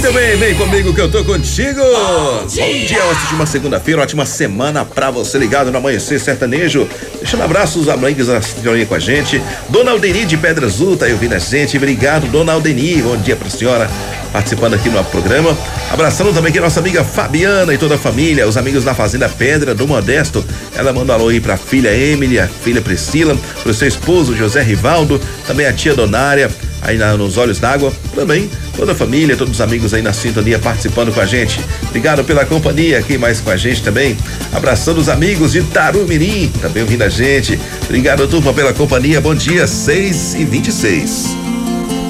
Muito bem, vem comigo que eu tô contigo. Bom dia, ótima segunda-feira, ótima semana pra você ligado no Amanhecer Sertanejo. Deixando abraços, amigos da sintonia com a gente. Dona Aldeni de Pedra Azul tá aí ouvindo a gente. Obrigado, Dona Aldeni. Bom dia pra senhora participando aqui no programa. Abraçando também aqui nossa amiga Fabiana e toda a família, os amigos da Fazenda Pedra do Modesto. Ela manda um alô aí pra filha Emily, a filha Priscila, pro seu esposo José Rivaldo, também a tia Donária, aí nos Olhos d'Água, também toda a família, todos os amigos aí na sintonia participando com a gente. Obrigado pela companhia aqui mais com a gente também. Abraçando os amigos de Tarumirim, também ouvindo a gente. Obrigado, turma, pela companhia. Bom dia, 6h26.